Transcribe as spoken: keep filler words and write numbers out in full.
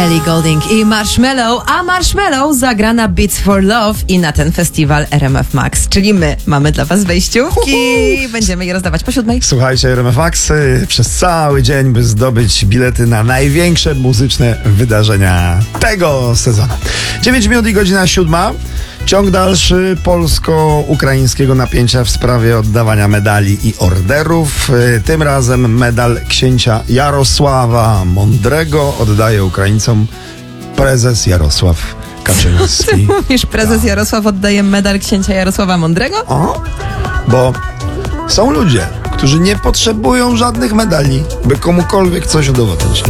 Ellie Goulding i Marshmello, a Marshmello zagra na Beats for Love i na ten festiwal R M F Max, czyli my mamy dla was wejściówki. Będziemy je rozdawać po siódmej. Słuchajcie, R M F Max y, przez cały dzień, by zdobyć bilety na największe muzyczne wydarzenia tego sezonu. dziewięć minut i godzina siódma. Ciąg dalszy polsko-ukraińskiego napięcia w sprawie oddawania medali i orderów. Y, Tym razem medal księcia Jarosława Mądrego oddaje Ukraińcom prezes Jarosław Kaczyński. Ty mówisz, prezes Jarosław oddaje medal księcia Jarosława Mądrego? O, bo są ludzie, którzy nie potrzebują żadnych medali, by komukolwiek coś udowodnić.